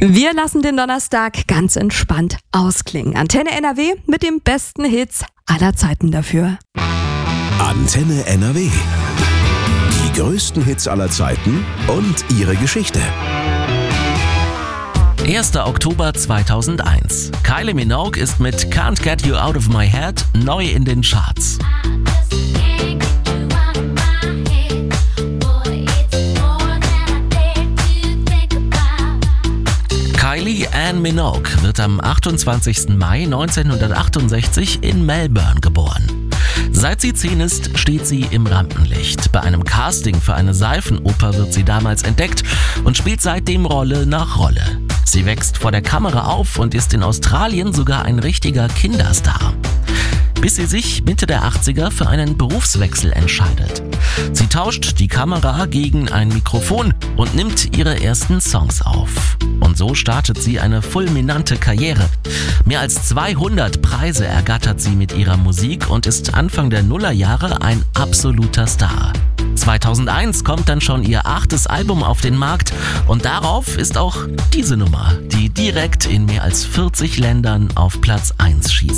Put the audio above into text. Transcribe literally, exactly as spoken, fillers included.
Wir lassen den Donnerstag ganz entspannt ausklingen. Antenne N R W mit den besten Hits aller Zeiten dafür. Antenne N R W. Die größten Hits aller Zeiten und ihre Geschichte. erster Oktober zweitausendeins. Kylie Minogue ist mit Can't Get You Out of My Head neu in den Charts. Kylie Ann Minogue wird am achtundzwanzigsten Mai neunzehnhundertachtundsechzig in Melbourne geboren. Seit sie zehn ist, steht sie im Rampenlicht. Bei einem Casting für eine Seifenoper wird sie damals entdeckt und spielt seitdem Rolle nach Rolle. Sie wächst vor der Kamera auf und ist in Australien sogar ein richtiger Kinderstar. Bis sie sich Mitte der achtziger für einen Berufswechsel entscheidet. Sie tauscht die Kamera gegen ein Mikrofon und nimmt ihre ersten Songs auf. Und so startet sie eine fulminante Karriere. Mehr als zweihundert Preise ergattert sie mit ihrer Musik und ist Anfang der Nullerjahre ein absoluter Star. zweitausendeins kommt dann schon ihr achtes Album auf den Markt und darauf ist auch diese Nummer, die direkt in mehr als vierzig Ländern auf Platz eins schießt.